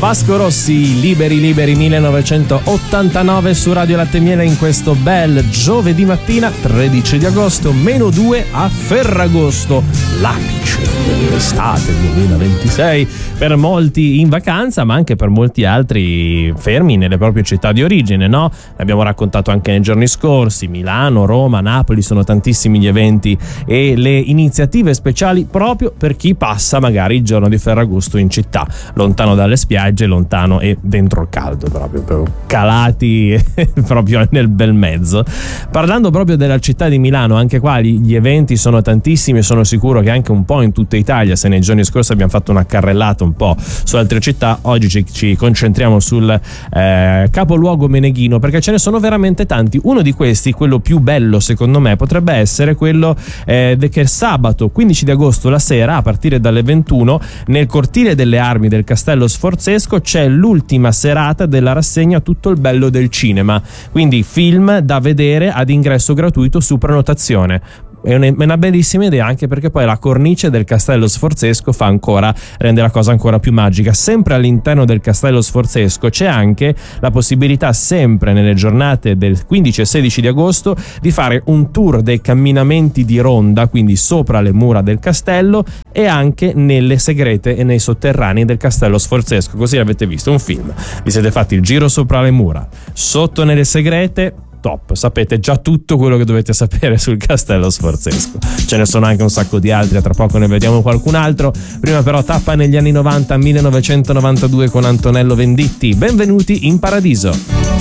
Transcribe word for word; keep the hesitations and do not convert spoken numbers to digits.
Vasco Rossi, Liberi Liberi millenovecentottantanove su Radio Latte e Miele in questo bel giovedì mattina tredici di agosto, meno due a Ferragosto, l'apice dell'estate duemilaventisei per molti in vacanza, ma anche per molti altri fermi nelle proprie città di origine, no? Abbiamo raccontato anche nei giorni scorsi, Milano, Roma, Napoli, sono tantissimi gli eventi e le iniziative speciali proprio per chi passa magari il giorno di Ferragosto in città, lontano dalle spiagge, lontano e dentro il caldo, proprio, proprio calati proprio nel bel mezzo. Parlando proprio della città di Milano, anche qua gli eventi sono tantissimi e sono sicuro che anche un po' in tutta Italia, se nei giorni scorsi abbiamo fatto una carrellata un po' su altre città, oggi ci, ci concentriamo sul eh, capoluogo meneghino, perché ce ne sono veramente tanti. Uno di questi, quello più bello secondo me, potrebbe essere quello eh, che sabato quindici di agosto la sera, a partire dalle ventuno, nel cortile delle armi del Castello Sforzesco c'è l'ultima serata della rassegna Tutto il bello del cinema, quindi film da vedere ad ingresso gratuito su prenotazione. È una bellissima idea, anche perché poi la cornice del Castello Sforzesco fa ancora, rende la cosa ancora più magica. Sempre all'interno del Castello Sforzesco c'è anche la possibilità, sempre nelle giornate del quindici e sedici di agosto, di fare un tour dei camminamenti di ronda, quindi sopra le mura del castello e anche nelle segrete e nei sotterranei del Castello Sforzesco. Così avete visto un film, vi siete fatti il giro sopra le mura, sotto nelle segrete. Top, sapete già tutto quello che dovete sapere sul Castello Sforzesco. Ce ne sono anche un sacco di altri, tra poco ne vediamo qualcun altro. Prima però tappa negli anni novanta, millenovecentonovantadue con Antonello Venditti. Benvenuti in Paradiso.